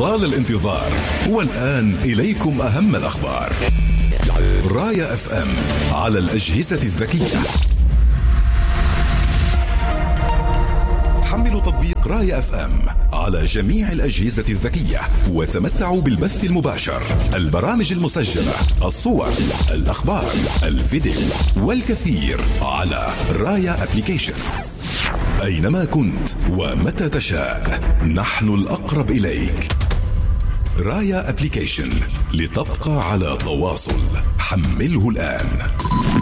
طال الانتظار، والآن إليكم أهم الأخبار. راية اف ام على الأجهزة الذكية. حملوا تطبيق راية اف ام على جميع الأجهزة الذكية وتمتعوا بالبث المباشر، البرامج المسجلة، الصور، الأخبار، الفيديو والكثير على راية ابليكيشن. أينما كنت ومتى تشاء نحن الأقرب إليك. راية ابليكيشن، لتبقى على تواصل. حمله الآن.